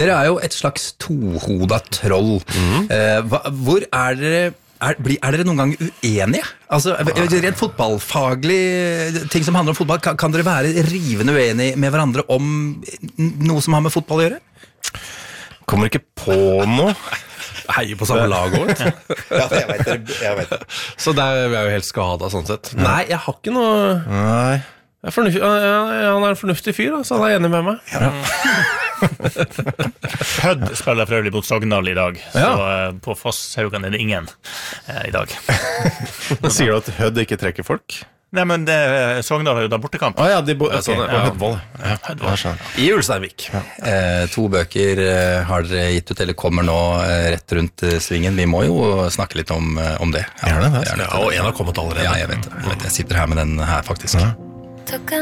Dere jo et slags tohodet troll. Hvor dere... Er dere noen gang uenige? Altså, rent fotballfaglig ting som handler om fotball, kan dere være rivende uenige med hverandre om noe som har med fotball å gjøre? Kommer ikke på noe. Heier på samme lag også. Ja, jeg vet det. Så vi jo helt skadet sånn sett. Nei, jeg har ikke noe. Nei. Han en fornuftig fyr, så han enig med meg. Ja. Hødd spiller for øvrig mot Sogndal I dag, så på Foss-Haugan det ingen I dag. Da sier du at Hødd ikke trekker folk? Nei, men Sogndal jo da bortekamp. Ja, de på Hødvold. I Ulsteinvik. 2 bøker har dere gitt ut, eller kommer nå rett rundt svingen. Vi må jo snakke litt om det. Ja, og en har kommet allerede. Ja, jeg vet det. Jeg sitter her med den her, faktisk.